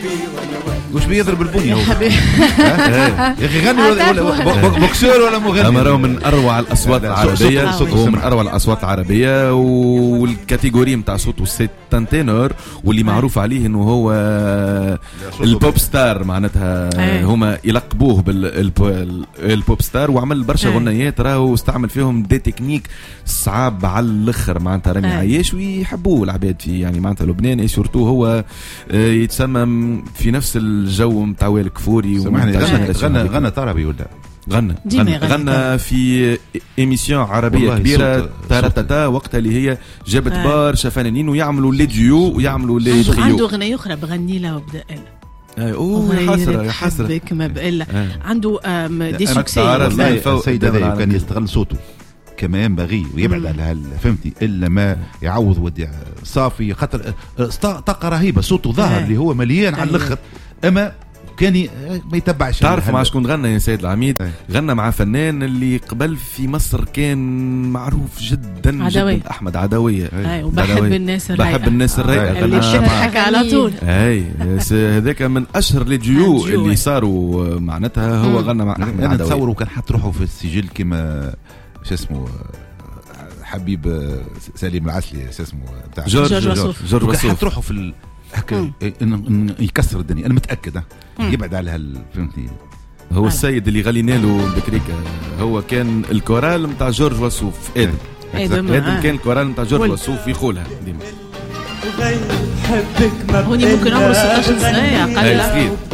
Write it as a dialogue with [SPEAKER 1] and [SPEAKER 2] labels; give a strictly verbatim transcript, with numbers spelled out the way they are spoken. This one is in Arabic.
[SPEAKER 1] وش بيضرب البنية هو يا أخي غني ولا بوكسور ولا مغني؟
[SPEAKER 2] أما راهو من أروع الأصوات العربية، هو من أروع الأصوات العربية، والكاتيجوري متاع صوته سيتان تينور، واللي معروف عليه إنه هو البوب ستار معناتها. هما يلقبوه بالبوب ستار، وعمل برشا غنيات راهو استعمل فيهم دي تكنيك صعب على الآخر معناتها رامي عياش، ويحبوه العباد في يعني معناتها لبنان سورتو. هو يتسمى في نفس الجو متاع وائل كفوري.
[SPEAKER 1] غنى غنى غنى طربي ولا
[SPEAKER 2] غنى غنى, غنى في ايميسيون عربيه كبيره تارتتا وقتها اللي هي جابت برشا فنانين ويعملوا لي ديو ويعملوا لي تريو.
[SPEAKER 3] عنده اغنيه اخرى بغني لها وبدا
[SPEAKER 2] اوه يا حسره يا حسره
[SPEAKER 3] بك ما بقى عنده دي سوكسي.
[SPEAKER 1] السيد هذا كان يستغل صوته كما ينبغي ويبعد على هال فهمتي الا ما يعوض ودي صافي خاطر طاقه رهيبه، صوته ظاهر اللي هو مليان على الاخر، اما كان ما يتبعش.
[SPEAKER 2] تعرف مع شكون غنى يا سيد العميد؟ أي. غنى مع فنان اللي قبل في مصر كان معروف جدا
[SPEAKER 3] عدوية.
[SPEAKER 2] جدا احمد عدوية.
[SPEAKER 3] اي وبحب الناس الرايقه،
[SPEAKER 2] بحب الناس الرايقه
[SPEAKER 3] اللي بتضحك على طول.
[SPEAKER 2] اي هذاك من اشهر لي ديو اللي صاروا معناتها هو غنى مع احمد عدوية.
[SPEAKER 1] انا نتصور كان حط روحه في السجل كما شو اسمه حبيب سليم العسلي شو اسمه
[SPEAKER 2] بتاع جورج وسوف. جورج وسوف
[SPEAKER 1] حط روحه في ال... هكا إن يكسر الدنيا. انا متاكد يبعد على هال فهمتني.
[SPEAKER 2] هو السيد اللي غلينا له بكريكا هو كان الكورال نتاع جورج وسوف. ادم ادم, آدم كان الكورال نتاع جورج وسوف يقولها ديما.
[SPEAKER 3] هوني ممكن عمره ستة عشر سنه اقل.